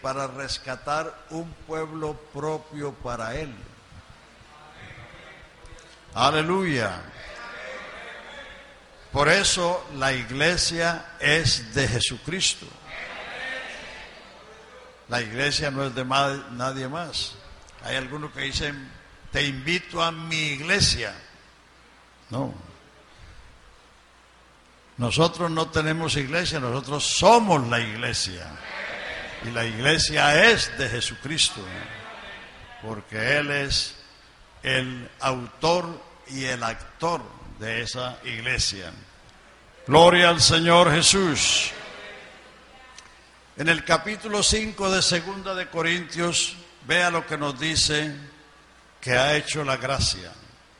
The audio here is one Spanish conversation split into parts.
para rescatar un pueblo propio para Él. Aleluya. Por eso la iglesia es de Jesucristo. La iglesia no es de nadie más. Hay algunos que dicen, te invito a mi iglesia. No. Nosotros no tenemos iglesia, nosotros somos la iglesia. Y la iglesia es de Jesucristo, porque Él es el autor y el actor de esa iglesia. Gloria al Señor Jesús. En el capítulo 5 de 2 de Corintios, vea lo que nos dice que ha hecho la gracia.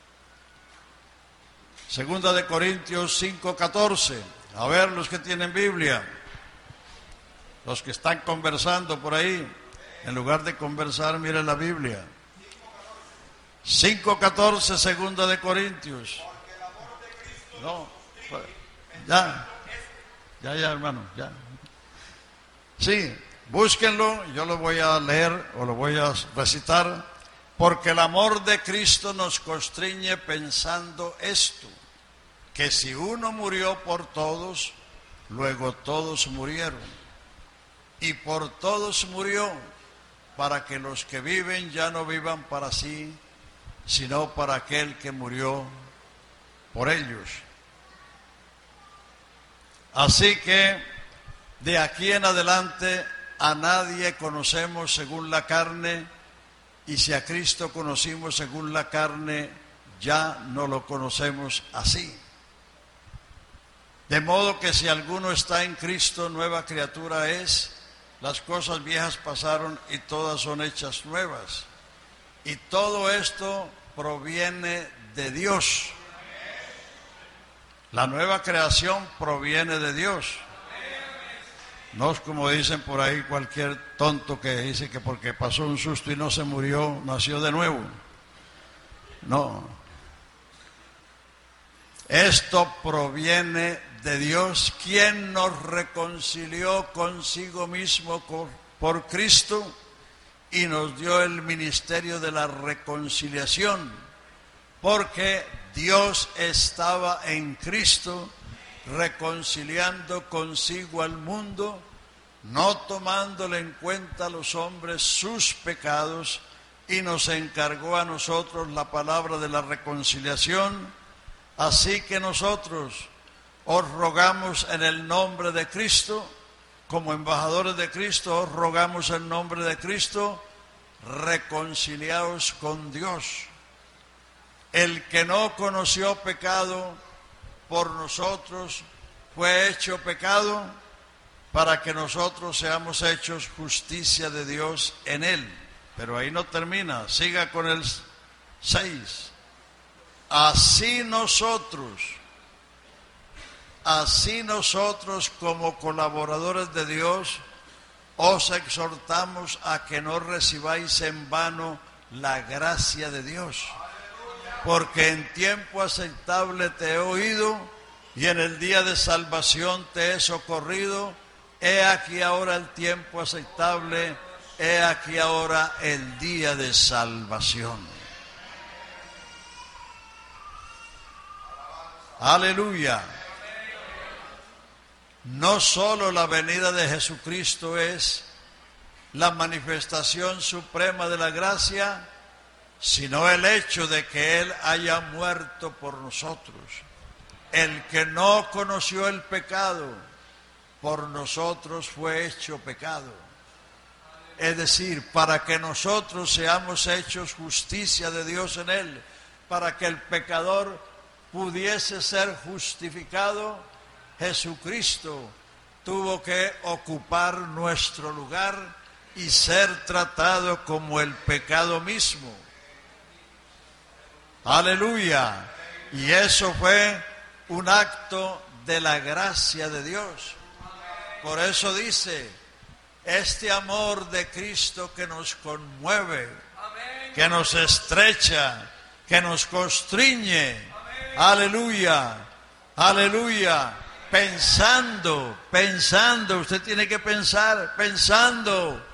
2 de Corintios 5:14. A ver, los que tienen Biblia, los que están conversando por ahí, en lugar de conversar, miren la Biblia. 5:14, 2 de Corintios. No, ya, hermano, ya. Sí, búsquenlo, yo lo voy a leer o lo voy a recitar. Porque el amor de Cristo nos constriñe pensando esto, que si uno murió por todos, luego todos murieron. Y por todos murió, para que los que viven ya no vivan para sí, sino para aquel que murió por ellos. Así que de aquí en adelante a nadie conocemos según la carne, y si a Cristo conocimos según la carne, ya no lo conocemos así. De modo que si alguno está en Cristo, nueva criatura es, las cosas viejas pasaron y todas son hechas nuevas. Y todo esto proviene de Dios. La nueva creación proviene de Dios. No es como dicen por ahí cualquier tonto que dice que porque pasó un susto y no se murió, nació de nuevo. No. Esto proviene de Dios, quien nos reconcilió consigo mismo por Cristo y nos dio el ministerio de la reconciliación, porque Dios estaba en Cristo reconciliando consigo al mundo, no tomándole en cuenta a los hombres sus pecados, y nos encargó a nosotros la palabra de la reconciliación. Así que nosotros os rogamos en el nombre de Cristo, como embajadores de Cristo, os rogamos en nombre de Cristo, reconciliaos con Dios. El que no conoció pecado por nosotros fue hecho pecado para que nosotros seamos hechos justicia de Dios en él. Pero ahí no termina, siga con el 6. Así nosotros como colaboradores de Dios os exhortamos a que no recibáis en vano la gracia de Dios. Porque en tiempo aceptable te he oído y en el día de salvación te he socorrido. He aquí ahora el tiempo aceptable, he aquí ahora el día de salvación. Aleluya. No solo la venida de Jesucristo es la manifestación suprema de la gracia, sino el hecho de que Él haya muerto por nosotros. El que no conoció el pecado, por nosotros fue hecho pecado. Es decir, para que nosotros seamos hechos justicia de Dios en Él, para que el pecador pudiese ser justificado, Jesucristo tuvo que ocupar nuestro lugar y ser tratado como el pecado mismo. Aleluya. Y eso fue un acto de la gracia de Dios. Por eso dice, este amor de Cristo que nos conmueve, que nos estrecha, que nos constriñe. Aleluya, aleluya. Pensando, usted tiene que pensar, pensando